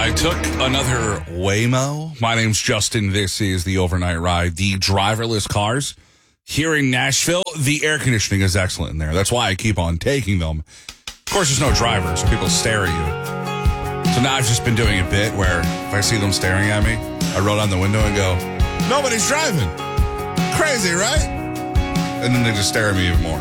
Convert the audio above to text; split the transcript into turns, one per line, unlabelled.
I took another Waymo. My name's Justin. This is the Overnight Ride. The driverless cars here in Nashville, the air conditioning is excellent in there. That's why I keep on taking them. Of course, there's no driver, so people stare at you. So now I've just been doing a bit where if I see them staring at me, I roll down the window and go, nobody's driving. Crazy, right? And then they just stare at me even more.